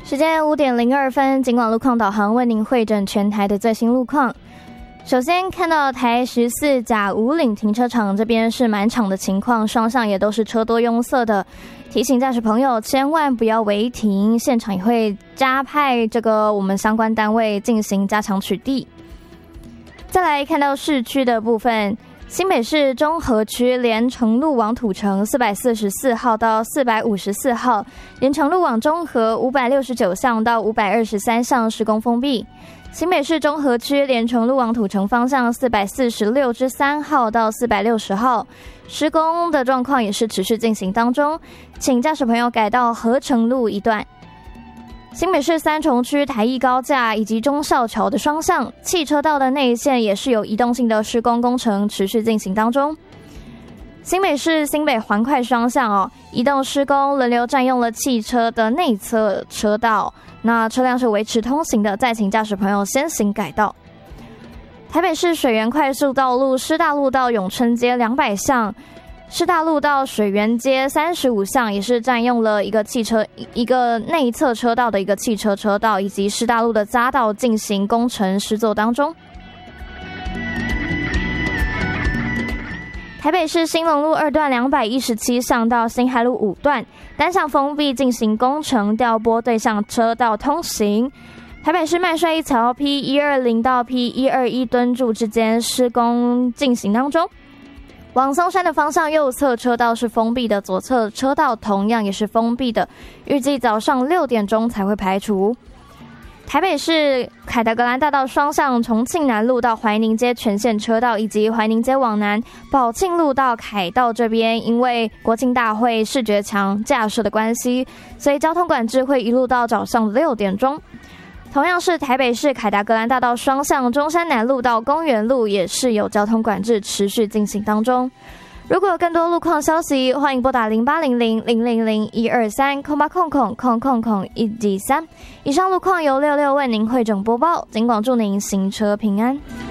时间5:02，警广路况导航为您汇整全台的最新路况。首先看到台14甲五岭停车场这边是满场的情况，双向也都是车多拥塞的，提醒驾驶朋友千万不要违停，现场也会加派我们相关单位进行加强取缔。再来看到市区的部分，新北市中和区连城路往土城444号到454号，连城路往中和569巷到523巷施工封闭。新北市中和区连城路往土城方向446之3号到460号，施工的状况也是持续进行当中，请驾驶朋友改到合成路一段。新北市三重区台艺高架以及忠孝桥的双向汽车道的内线也是有移动性的施工工程持续进行当中。新北市新北环快双向移动施工轮流占用了汽车的内侧车道，那车辆是维持通行的，再请驾驶朋友先行改道。台北市水源快速道路师大路到永春街200巷，师大路到水源街35巷也是占用了一个内侧车道的一个汽车车道，以及师大路的匝道进行工程施作当中。台北市兴隆路2段217巷到新海路5段单向封闭进行工程，调拨对向车道通行。台北市麦帅一桥 P120 到 P121 墩柱之间施工进行当中，往松山的方向右侧车道是封闭的，左侧车道同样也是封闭的，预计早上6点钟才会排除。台北市凯达格兰大道双向重庆南路到怀宁街全线车道，以及怀宁街往南宝庆路到凯道这边，因为国庆大会视觉墙架设的关系，所以交通管制会一路到早上6点钟。同样是台北市凯达格兰大道双向中山南路到公园路也是有交通管制持续进行当中。如果有更多路况消息，欢迎拨打0800-000-123空123。以上路况由66为您汇整播报，警广祝您行车平安。